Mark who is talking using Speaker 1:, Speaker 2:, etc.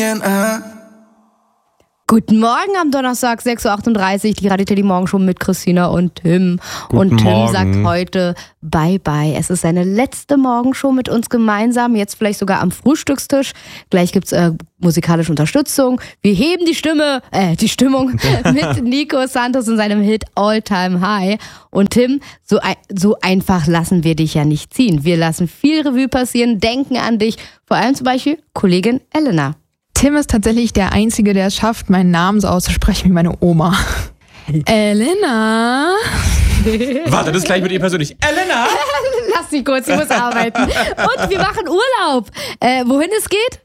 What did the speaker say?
Speaker 1: Guten Morgen am Donnerstag, 6.38 Uhr, die Radio Teddy Morgenshow mit Christina und Tim.
Speaker 2: Guten
Speaker 1: und Tim
Speaker 2: Morgen.
Speaker 1: sagt heute Bye-bye. Es ist seine letzte Morgenshow mit uns gemeinsam, jetzt vielleicht sogar am Frühstückstisch. Gleich gibt's musikalische Unterstützung. Wir heben die Stimmung mit Nico Santos und seinem Hit All Time High. Und Tim, so einfach lassen wir dich ja nicht ziehen. Wir lassen viel Revue passieren, denken an dich, vor allem zum Beispiel Kollegin Elena.
Speaker 3: Tim ist tatsächlich der Einzige, der es schafft, meinen Namen so auszusprechen wie meine Oma. Elena.
Speaker 2: Warte, das gleich mit ihr persönlich. Elena!
Speaker 1: Lass sie kurz, sie muss arbeiten. Und wir machen Urlaub. Wohin es geht?